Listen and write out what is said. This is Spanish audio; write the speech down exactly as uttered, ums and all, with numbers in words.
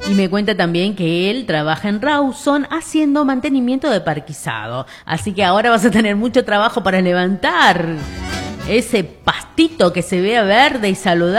Y me cuenta también que él trabaja en Rawson haciendo mantenimiento de parquizado. Así que ahora vas a tener mucho trabajo para levantar ese pastito que se vea verde y saludable.